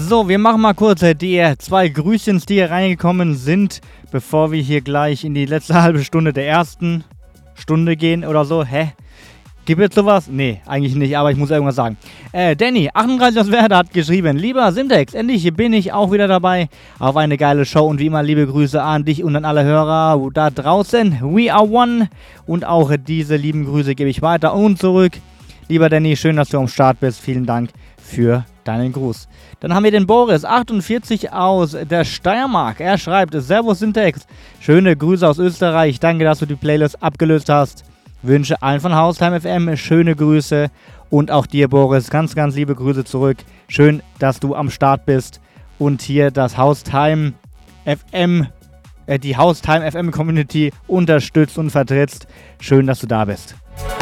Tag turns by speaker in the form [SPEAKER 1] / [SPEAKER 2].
[SPEAKER 1] So, wir machen mal kurz die 2 Grüßchens, die hier reingekommen sind, bevor wir hier gleich in die letzte halbe Stunde der ersten Stunde gehen oder so. Hä? Gibt es sowas? Nee, eigentlich nicht, aber ich muss irgendwas sagen. Danny, 38 aus Werder, hat geschrieben: Lieber Simtex, endlich bin ich auch wieder dabei auf eine geile Show und wie immer liebe Grüße an dich und an alle Hörer da draußen. We are one. Und auch diese lieben Grüße gebe ich weiter und zurück. Lieber Danny, schön, dass du am Start bist. Vielen Dank für deinen Gruß. Dann haben wir den Boris, 48 aus der Steiermark. Er schreibt: Servus Simtex, schöne Grüße aus Österreich. Danke, dass du die Playlist abgelöst hast. Wünsche allen von Haustime FM schöne Grüße und auch dir, Boris, ganz, ganz liebe Grüße zurück. Schön, dass du am Start bist und hier das Haustime FM, die Haustime FM Community unterstützt und vertrittst. Schön, dass du da bist.